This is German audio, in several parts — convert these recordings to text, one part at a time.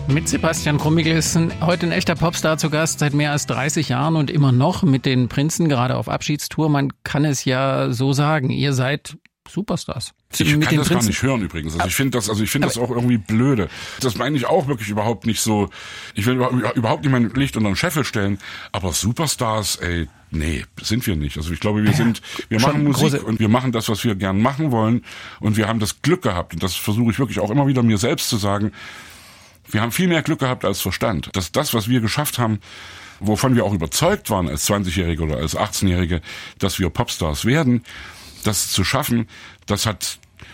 Mit Sebastian Krumbiegel ist heute ein echter Popstar zu Gast, seit mehr als 30 Jahren und immer noch mit den Prinzen, gerade auf Abschiedstour. Man kann es ja so sagen, ihr seid Superstars. Ich kann das gar nicht hören übrigens. Also ich finde das auch irgendwie blöde. Das meine ich auch wirklich überhaupt nicht so. Ich will überhaupt nicht mein Licht unter den Scheffel stellen. Aber Superstars, nee, sind wir nicht. Also ich glaube, wir machen Musik und wir machen das, was wir gern machen wollen. Und wir haben das Glück gehabt. Und das versuche ich wirklich auch immer wieder mir selbst zu sagen. Wir haben viel mehr Glück gehabt als Verstand. Dass das, was wir geschafft haben, wovon wir auch überzeugt waren als 20-Jährige oder als 18-Jährige, dass wir Popstars werden, das zu schaffen, das hat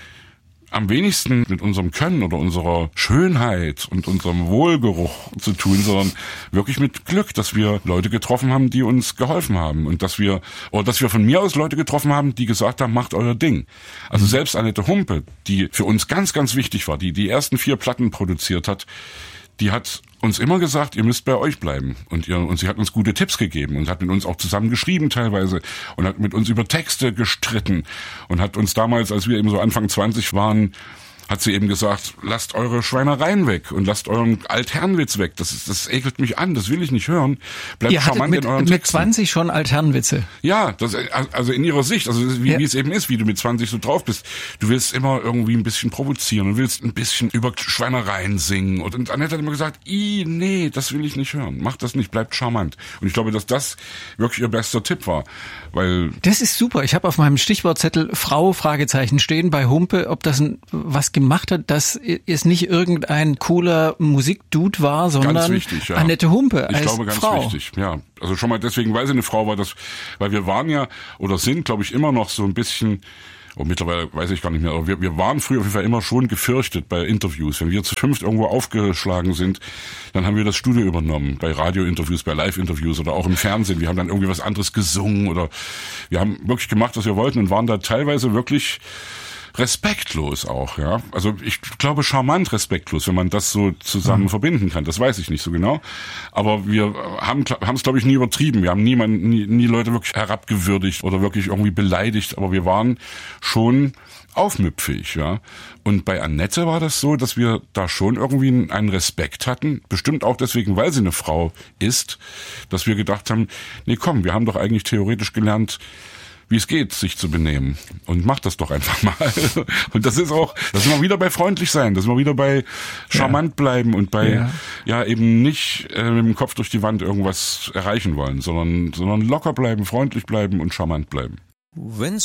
am wenigsten mit unserem Können oder unserer Schönheit und unserem Wohlgeruch zu tun, sondern wirklich mit Glück, dass wir Leute getroffen haben, die uns geholfen haben und dass wir von mir aus Leute getroffen haben, die gesagt haben, macht euer Ding. Also selbst Annette Humpe, die für uns ganz, ganz wichtig war, die ersten 4 Platten produziert hat, die hat uns immer gesagt, ihr müsst bei euch bleiben. Und sie hat uns gute Tipps gegeben und hat mit uns auch zusammen geschrieben teilweise und hat mit uns über Texte gestritten und hat uns damals, als wir eben so Anfang 20 waren, hat sie eben gesagt, lasst eure Schweinereien weg und lasst euren Altherrenwitz weg. Das ekelt mich an, das will ich nicht hören. Bleibt charmant in euren Texten. Mit 20 schon Altherrenwitze? Ja, also in ihrer Sicht, also wie es eben ist, wie du mit 20 so drauf bist. Du willst immer irgendwie ein bisschen provozieren und willst ein bisschen über Schweinereien singen. Und Annette hat immer gesagt, nee, das will ich nicht hören. Mach das nicht, bleibt charmant. Und ich glaube, dass das wirklich ihr bester Tipp war. Weil das ist super. Ich habe auf meinem Stichwortzettel Frau Fragezeichen stehen bei Humpe, ob das was gemacht hat, dass es nicht irgendein cooler Musikdude war, sondern ganz wichtig, ja. Annette Humpe als Frau. Ich glaube, ganz wichtig, ja. Also schon mal deswegen, weil sie eine Frau war, weil wir waren ja oder sind, glaube ich, immer noch so ein bisschen, mittlerweile weiß ich gar nicht mehr, aber wir waren früher auf jeden Fall immer schon gefürchtet bei Interviews. Wenn wir zu 5 irgendwo aufgeschlagen sind, dann haben wir das Studio übernommen, bei Radiointerviews, bei Live-Interviews oder auch im Fernsehen. Wir haben dann irgendwie was anderes gesungen oder wir haben wirklich gemacht, was wir wollten und waren da teilweise wirklich respektlos auch, ja. Also ich glaube charmant respektlos, wenn man das so zusammen verbinden kann. Das weiß ich nicht so genau. Aber wir haben es, glaube ich, nie übertrieben. Wir haben nie Leute wirklich herabgewürdigt oder wirklich irgendwie beleidigt. Aber wir waren schon aufmüpfig, ja. Und bei Annette war das so, dass wir da schon irgendwie einen Respekt hatten. Bestimmt auch deswegen, weil sie eine Frau ist, dass wir gedacht haben, nee, komm, wir haben doch eigentlich theoretisch gelernt, wie es geht, sich zu benehmen. Und mach das doch einfach mal. Und das sind wir wieder bei freundlich sein, das sind wir wieder bei charmant bleiben und bei, eben nicht mit dem Kopf durch die Wand irgendwas erreichen wollen, sondern locker bleiben, freundlich bleiben und charmant bleiben. Wenn's